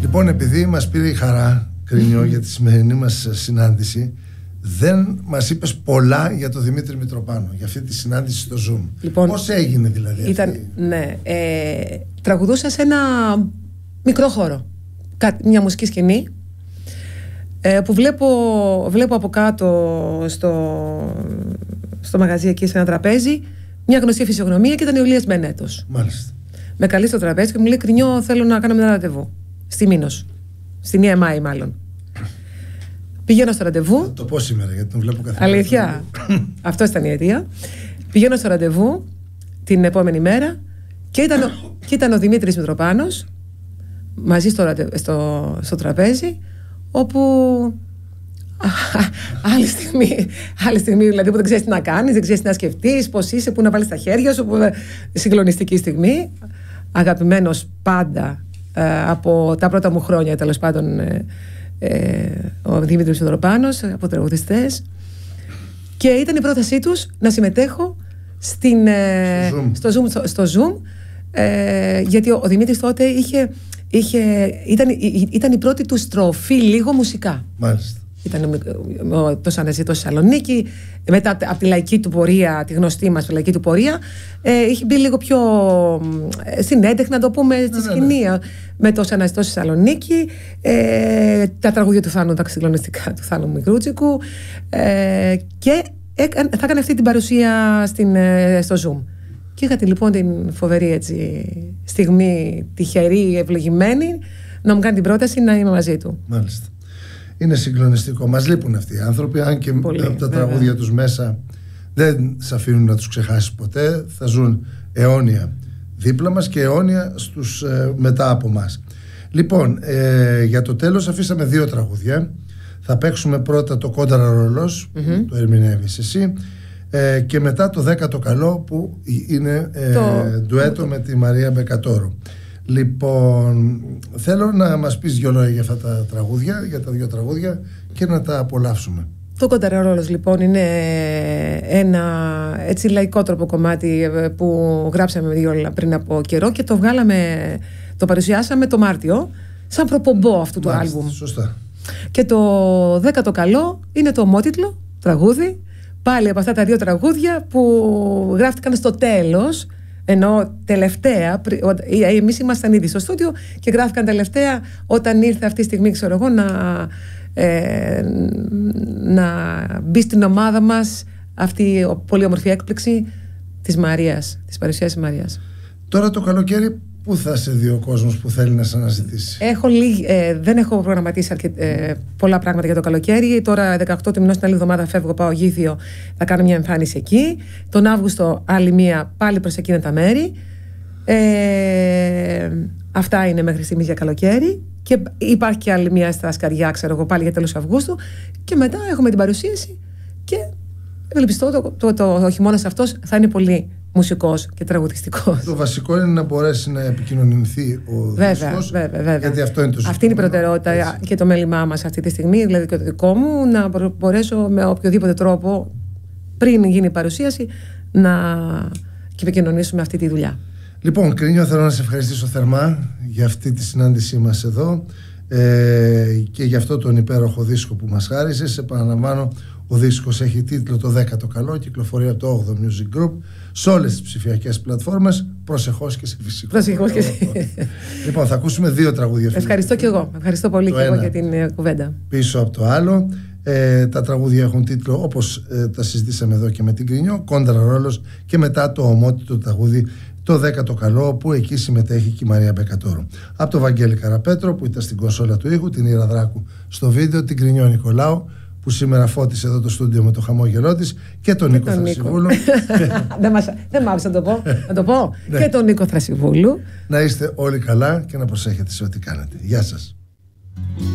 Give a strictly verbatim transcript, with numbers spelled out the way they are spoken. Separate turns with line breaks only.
Λοιπόν, επειδή μας πήρε η χαρά, Κρίνιο, για τη σημερινή μας συνάντηση, δεν μας είπες πολλά για τον Δημήτρη Μητροπάνο, για αυτή τη συνάντηση στο Zoom.
Λοιπόν,
πώς έγινε δηλαδή
ήταν,
αυτή?
Ναι, ε, τραγουδούσα σε ένα μικρό χώρο, μια μουσική σκηνή, ε, που βλέπω, βλέπω από κάτω στο, στο μαγαζί εκεί σε ένα τραπέζι μια γνωστή φυσιογνωμία και ήταν η Ολίας Μπενέτος.
Μάλιστα.
Με καλεί στο τραπέζι και μου λέει: Κρινιό, θέλω να κάνουμε ένα ραντεβού. Στη Μήνος. Στην ι εμ άι, μάλλον. Πηγαίνω στο ραντεβού.
Θα το πω σήμερα, γιατί τον βλέπω καθημερινά.
Αλήθεια. Αυτό ήταν η αιτία. Πηγαίνω στο ραντεβού την επόμενη μέρα και ήταν, και ήταν ο Δημήτρης Μητροπάνος μαζί στο, ρατε, στο, στο τραπέζι, όπου. άλλη, στιγμή, άλλη στιγμή, δηλαδή που δεν ξέρεις τι να κάνεις, δεν ξέρεις τι να σκεφτείς, πώς είσαι, πού να βάλεις τα χέρια σου, που, συγκλονιστική στιγμή. Αγαπημένος πάντα ε, από τα πρώτα μου χρόνια, τέλος πάντων, ε, ε, ο Δημήτρης Μητροπάνος, από τραγουδιστές. Και ήταν η πρότασή τους να συμμετέχω στην, ε, στο Zoom, στο, στο Zoom ε, γιατί ο, ο Δημήτρης τότε είχε, είχε, ήταν, ήταν η πρώτη του στροφή λίγο μουσικά.
Μάλιστα.
Ήταν το Σαναζήτο στη Θεσσαλονίκη. Μετά από τη λαϊκή του πορεία, τη γνωστή μας λαϊκή του πορεία, ε, είχε μπει λίγο πιο ε, στην έντεχνη, να το πούμε, στη ναι, σκηνή. Ναι, ναι. Με το Σαναζήτο στη Θεσσαλονίκη, ε, τα τραγούδια του Θάνου, τα συγκλονιστικά του Θάνου Μικρούτσικου. Ε, και έκαν, θα έκανε αυτή την παρουσία στην, ε, στο Zoom. Και είχα λοιπόν την φοβερή έτσι, στιγμή, τυχερή, ευλογημένη, να μου κάνει την πρόταση να είμαι μαζί του.
Μάλιστα. Είναι συγκλονιστικό. Μας λείπουν αυτοί οι άνθρωποι, αν και πολύ, από τα βέβαια. τραγούδια τους μέσα δεν σε αφήνουν να τους ξεχάσεις ποτέ. Θα ζουν αιώνια δίπλα μας και αιώνια στους ε, μετά από μας. Λοιπόν, ε, για το τέλος αφήσαμε δύο τραγούδια. Θα παίξουμε πρώτα το Κόνταρα Ρόλος, mm-hmm. το ερμηνεύεις εσύ, ε, και μετά το Δέκατο Καλό, που είναι ε, το... ντουέτο με τη Μαρία Μπεκατόρο. Λοιπόν, θέλω να μας πεις δυο λόγια για αυτά τα τραγούδια, για τα δύο τραγούδια, και να τα απολαύσουμε.
Το Κόνταρα Ρόλος λοιπόν είναι ένα έτσι λαϊκότροπο κομμάτι που γράψαμε δύο πριν από καιρό και το βγάλαμε, το παρουσιάσαμε το Μάρτιο σαν προπομπό αυτού του άλμπουμ.
Σωστά.
Και το Δέκατο Καλό είναι το ομότιτλο τραγούδι, πάλι από αυτά τα δύο τραγούδια που γράφτηκαν στο τέλος. Ενώ τελευταία, εμείς ήμασταν ήδη στο στούντιο και γράφηκαν τελευταία όταν ήρθε αυτή η στιγμή, ξέρω εγώ, να, ε, να μπει στην ομάδα μας αυτή η πολύ όμορφη έκπληξη της Μαρίας, της παρουσίας της Μαρίας.
Τώρα το καλοκαίρι πού θα σε δει ο κόσμος που θέλει να σε αναζητήσει?
Έχω λίγ, ε, δεν έχω προγραμματίσει αρκε, ε, πολλά πράγματα για το καλοκαίρι. Τώρα δεκαοκτώ του μηνός, την άλλη εβδομάδα φεύγω, πάω Γήθιο, θα κάνω μια εμφάνιση εκεί. Τον Αύγουστο άλλη μία πάλι προς εκείνα τα μέρη. Ε, αυτά είναι μέχρι στιγμής για καλοκαίρι. Και υπάρχει και άλλη μία στα Σκαριά, ξέρω εγώ, πάλι για τέλος Αυγούστου. Και μετά έχουμε την παρουσίαση και ευελπιστώ το, το, το, το, ο χειμώνας αυτός θα είναι πολύ μουσικός και τραγουδιστικός.
Το βασικό είναι να μπορέσει να επικοινωνηθεί ο δίσκος,
βέβαια, βέβαια.
γιατί αυτό είναι το ζήτημα.
Αυτή είναι η προτεραιότητα. Έτσι. Και το μέλημά μας αυτή τη στιγμή, δηλαδή και το δικό μου, να μπορέσω με οποιοδήποτε τρόπο πριν γίνει η παρουσίαση να και επικοινωνήσουμε αυτή τη δουλειά.
Λοιπόν, Κρίνιο, θέλω να σε ευχαριστήσω θερμά για αυτή τη συνάντησή μας εδώ ε, και για αυτό τον υπέροχο δίσκο που μας χάρισες. Επαναλαμβάνω, ο δίσκος έχει τίτλο Το Δέκατο Καλό, κυκλοφορεί από το όγδοο Music Group σε όλες τις ψηφιακές πλατφόρμες, προσεχώς και σε φυσικό.
Προσεχώς και σε...
Λοιπόν, θα ακούσουμε δύο τραγούδια.
Ευχαριστώ και εγώ. Ευχαριστώ πολύ και εγώ για την uh, κουβέντα.
Πίσω από το άλλο. Ε, τα τραγούδια έχουν τίτλο, όπως ε, τα συζητήσαμε εδώ και με την Κρινιό, Κόνταρα Ρόλος, και μετά το ομότιτλο τραγούδι Το Δέκατο Καλό, που εκεί συμμετέχει και η Μαρία Μπεκατόρο. Από το Βαγγέλη Καραπέτρο που ήταν στην κονσόλα του ήχου, την Ήρα Δράκου στο βίντεο, την Κρινιό Νικολάου που σήμερα φώτισε εδώ το στούντιο με το χαμόγελό της, και τον Νίκο Θρασιβούλου.
Δεν μ' άφησε να το πω. Να το πω. Και τον Νίκο Θρασιβούλου.
Να είστε όλοι καλά και να προσέχετε σε ό,τι κάνετε. Γεια σας.